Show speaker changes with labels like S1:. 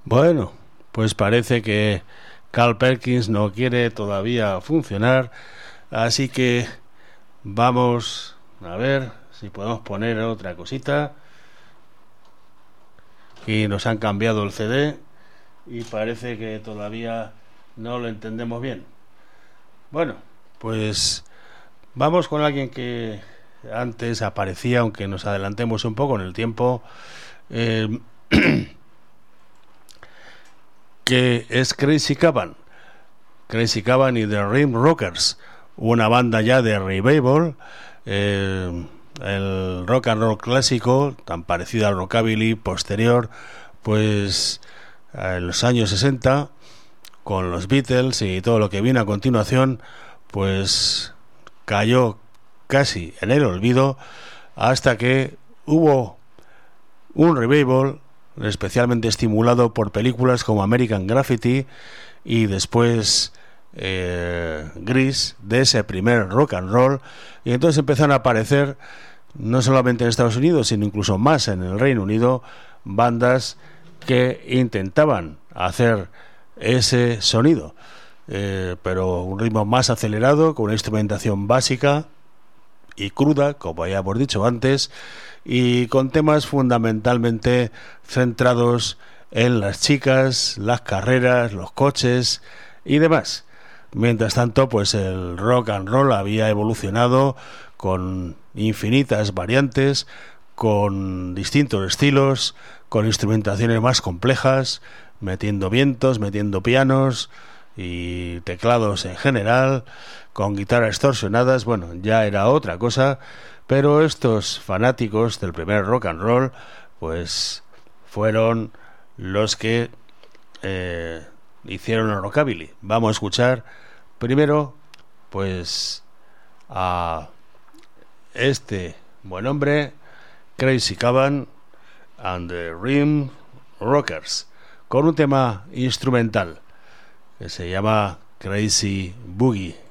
S1: Bueno, pues parece que Carl Perkins no quiere todavía funcionar, así que vamos a ver si podemos poner otra cosita. Y nos han cambiado el CD y parece que todavía no lo entendemos bien. Bueno, pues vamos con alguien que antes aparecía, aunque nos adelantemos un poco en el tiempo, que es Crazy Caban. Crazy Caban y The Rim Rockers, una banda ya de revival, el rock and roll clásico, tan parecido al rockabilly posterior, pues en los años 60, con los Beatles y todo lo que vino a continuación, pues cayó casi en el olvido hasta que hubo un revival especialmente estimulado por películas como American Graffiti y después Grease, de ese primer rock and roll, y entonces empezaron a aparecer no solamente en Estados Unidos sino incluso más en el Reino Unido bandas que intentaban hacer ese sonido, pero un ritmo más acelerado, con una instrumentación básica y cruda, como ya hemos dicho antes, y con temas fundamentalmente centrados en las chicas, las carreras, los coches y demás. Mientras tanto, pues el rock and roll había evolucionado con infinitas variantes, con distintos estilos, con instrumentaciones más complejas, metiendo vientos, metiendo pianos y teclados en general, con guitarras distorsionadas. Bueno, ya era otra cosa, pero estos fanáticos del primer rock and roll pues fueron los que hicieron el rockabilly. Vamos a escuchar primero pues a este buen hombre, Crazy Caban and the Rim Rockers, con un tema instrumental que se llama Crazy Boogie.